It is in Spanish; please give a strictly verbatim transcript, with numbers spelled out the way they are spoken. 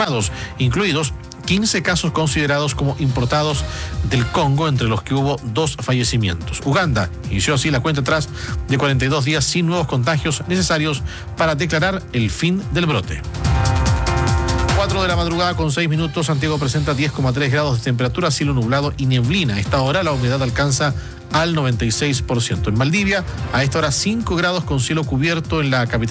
confirmados, incluidos quince casos considerados como importados del Congo, entre los que hubo dos fallecimientos. Uganda inició así la cuenta atrás de cuarenta y dos días sin nuevos contagios necesarios para declarar el fin del brote. cuatro de la madrugada con seis minutos, Santiago presenta diez coma tres grados de temperatura, cielo nublado y neblina. A esta hora la humedad alcanza al noventa y seis por ciento. En Valdivia, a esta hora cinco grados con cielo cubierto en la capital